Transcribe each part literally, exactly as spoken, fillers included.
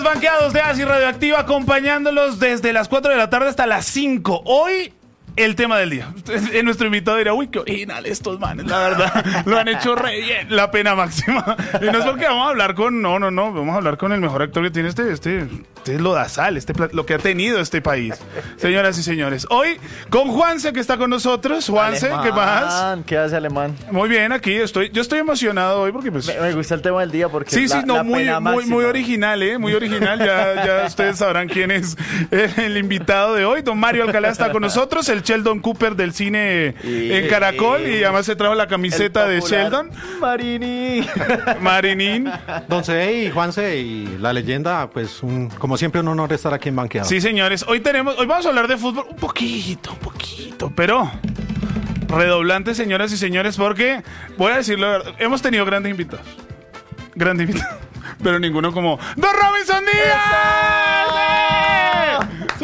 Banqueados de Asi Radioactiva, acompañándolos desde las cuatro de la tarde hasta las cinco. Hoy, el tema del día. En nuestro invitado dirá, uy, qué original estos manes, la verdad. Lo han hecho re bien, la pena máxima. Y no es porque vamos a hablar con, no, no, no, vamos a hablar con el mejor actor que tiene este, este, este lodazal, este, lo que ha tenido este país. Señoras y señores, hoy con Juanse, que está con nosotros. Juanse, Alemán, ¿qué más? ¿Qué hace Alemán? Muy bien, aquí estoy, yo estoy emocionado hoy porque pues... Me, me gusta el tema del día porque sí, es la, sí, no, la muy, pena muy, máxima. muy original, ¿eh? Muy original. Ya, ya ustedes sabrán quién es el, el invitado de hoy. Don Mario Alcalá está con nosotros, el Sheldon Cooper del cine y, en Caracol, y además se trajo la camiseta de Sheldon. Marini. Marinín. Don C y Juanse y la leyenda, pues un, como siempre un honor estar aquí en Banqueado. Sí, señores, hoy tenemos, hoy vamos a hablar de fútbol un poquito, un poquito, pero redoblante, señoras y señores, porque voy a decirlo, hemos tenido grandes invitados. Grandes invitados. Pero ninguno como ¡Don Robinson Díaz! ¡Sí!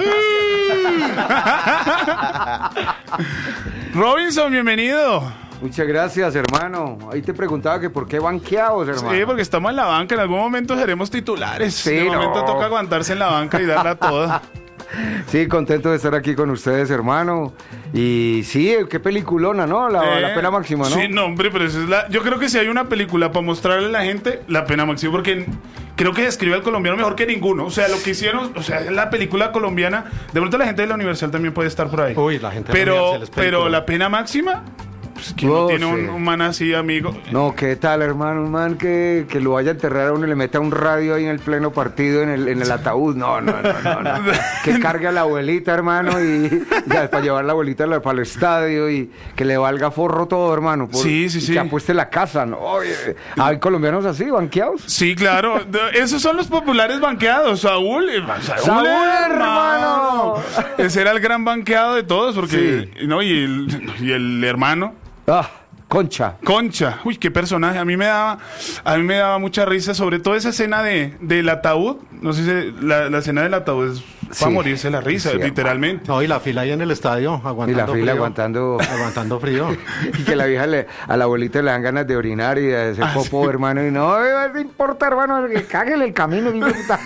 Robinson, bienvenido. Muchas gracias, hermano. Ahí te preguntaba que por qué banqueados, hermano. Sí, porque estamos en la banca. En algún momento seremos titulares. Sí, de no. momento toca aguantarse en la banca y darla toda. Sí, contento de estar aquí con ustedes, hermano. Y sí, qué peliculona, ¿no? La, Eh, la pena máxima, ¿no? Sí, no, hombre, pero esa es la... Yo creo que si hay una película para mostrarle a la gente, la pena máxima, porque creo que describe al colombiano mejor que ninguno. O sea, lo que hicieron, o sea, la película colombiana, de pronto la gente de la Universal también puede estar por ahí. Uy, la gente de la pero, Universal es pero película. la pena máxima, pues, ¿quién Oh, no tiene sí. un, un man así, amigo? No, ¿qué tal, hermano? Un man que, que lo vaya a enterrar a uno y le meta un radio ahí en el pleno partido, en el, en el ataúd. No, no, no, no, no. Que cargue a la abuelita, hermano, y ya, para llevar a la abuelita a la- para el estadio y que le valga forro todo, hermano. por- Sí, sí, y sí. que apueste la casa, ¿no? Oye, ¿hay colombianos así, banqueados? Sí, claro. De- Esos son los populares banqueados. Saúl. eh, Saúl, Saúl, hermano. Ese era el gran banqueado de todos, porque... ¿no? Y el, y el hermano... Ah, Concha. Concha, uy, qué personaje. A mí me daba, a mí me daba mucha risa, sobre todo esa escena de del ataúd. No sé si la, la escena del ataúd es para Sí. morirse la risa, Sí, literalmente. No, y la fila ahí en el estadio, aguantando Y la fila frío. aguantando. Aguantando frío. Y que la vieja le, a la abuelita le dan ganas de orinar y de hacer Ah, popo, sí. hermano. Y no, eh, no importa, hermano, que cáguele el camino. hijo de puta.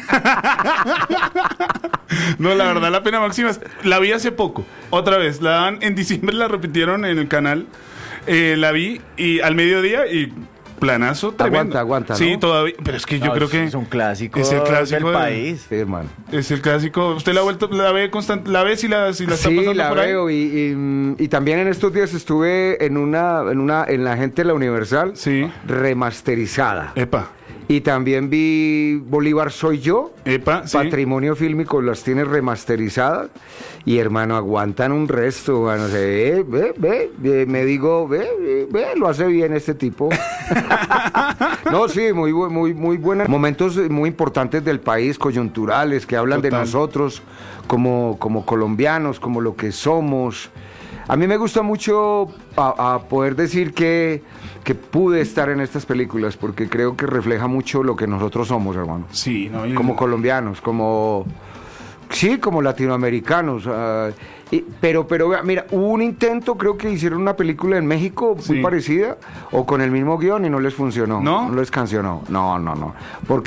No, la verdad, la pena máxima es- la vi hace poco. Otra vez, la dan en diciembre, la repitieron en el canal. Eh, la vi y al mediodía y planazo tremendo. Aguanta, aguanta, Sí, ¿no? todavía, pero es que yo No, creo es- que es un clásico, es el clásico del de- país. Sí, hermano. Es el clásico. ¿Usted la ha vuelto, la ve constante, la ve si la, si la está Sí, pasando la por ahí? veo y, y, mm, y también en estos días estuve en una, en una, en la gente de la Universal Sí. remasterizada. Epa, Y también vi Bolívar Soy Yo, epa, sí. Patrimonio Fílmico, las tiene remasterizadas. Y hermano, aguantan un resto, mano. Se ve, ve, ve, ve, me digo, ve, ve, ve, lo hace bien este tipo. No, sí, muy, bu- muy, muy buenos momentos muy importantes del país, coyunturales, que hablan Total. de nosotros como, como colombianos, como lo que somos. A mí me gusta mucho a, a poder decir que, que pude estar en estas películas, porque creo que refleja mucho lo que nosotros somos, hermano. Sí, ¿no? Y- Como colombianos, como... Sí, como latinoamericanos. ah, y- pero, pero, vea, mira, hubo un intento, creo que hicieron una película en México muy Sí. parecida, o con el mismo guión y no les funcionó. ¿No? No les cancionó. No, no, no. Porque